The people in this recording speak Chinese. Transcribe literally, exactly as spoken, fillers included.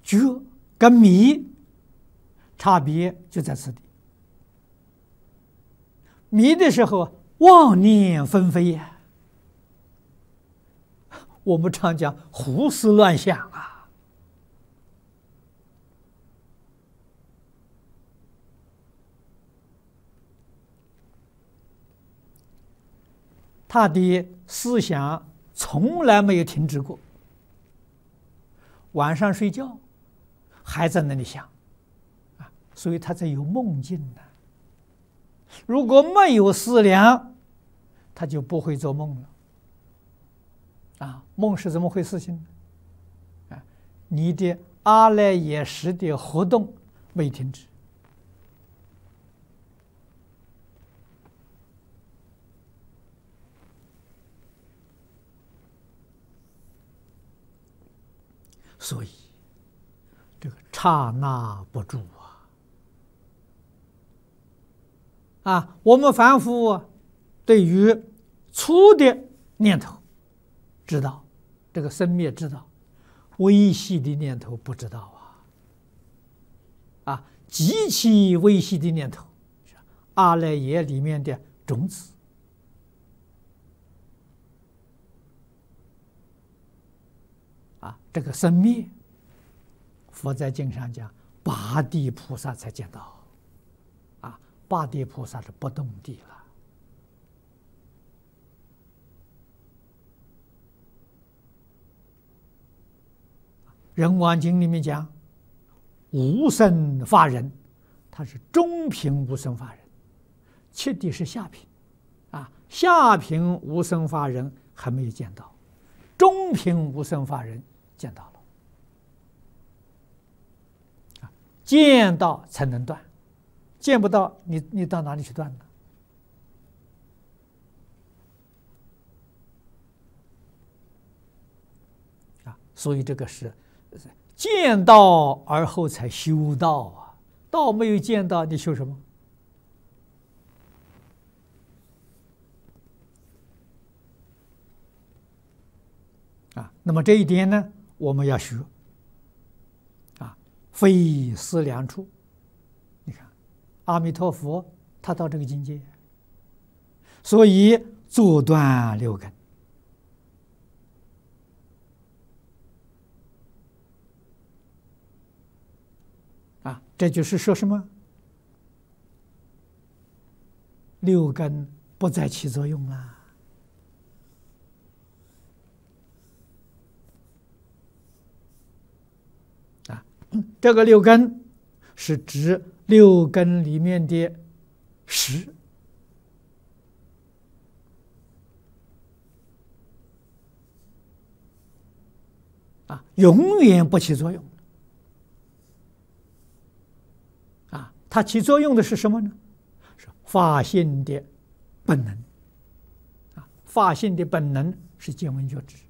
觉跟迷差别就在此地。迷的时候，妄念纷飞呀。我们常讲胡思乱想啊，他的思想从来没有停止过。晚上睡觉还在那里想啊，所以他才有梦境呢。如果没有思量，他就不会做梦了。啊，梦是怎么回事情呢？啊，你的阿赖耶识的活动没停止，所以这个刹那不住啊！啊，我们凡夫啊，对于粗的念头知道，这个生灭知道，微细的念头不知道啊！啊，极其微细的念头，阿赖耶里面的种子啊，这个生灭，佛在经上讲，八地菩萨才见到啊，八地菩萨是不动地了。人王经里面讲，无生法忍，他是中品无生法忍，切地是下品，啊，下品无生法忍还没有见到，中品无生法忍见到了，啊，见到才能断，见不到你你到哪里去断呢？啊，所以这个是。见道而后才修道啊！道没有见到，你修什么？啊，那么这一点呢，我们要学啊，非思量处。你看，阿弥陀佛他到这个境界，所以作断六根。啊，这就是说什么？六根不再起作用了。啊，这个六根是指六根里面的识。啊，永远不起作用。它起作用的是什么呢？是法性的本能。啊，法性的本能是见闻觉知。